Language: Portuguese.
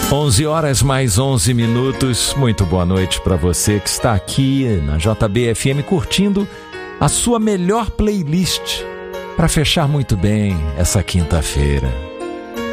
11 horas mais 11 minutos. Muito boa noite para você que está aqui na JB-FM curtindo a sua melhor playlist para fechar muito bem essa quinta-feira.